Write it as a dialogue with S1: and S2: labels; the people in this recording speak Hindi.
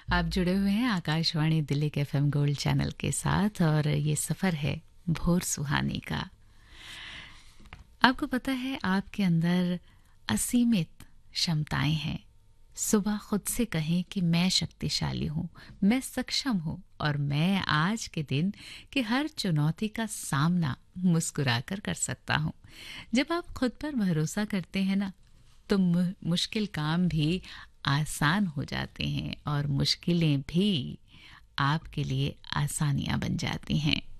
S1: आप जुड़े हुए हैं आकाशवाणी दिल्ली के एफएम गोल्ड चैनल के साथ और ये सफ़र है भोर सुहानी का। आपको पता है आपके अंदर असीमित क्षमताएं हैं। सुबह खुद से कहें कि मैं शक्तिशाली हूँ, मैं सक्षम हूँ और मैं आज के दिन की हर चुनौती का सामना मुस्कुराकर कर सकता हूँ। जब आप खुद पर भरोसा करते हैं ना, तो मुश्किल काम भी आसान हो जाते हैं और मुश्किलें भी आपके लिए आसानियां बन जाती हैं।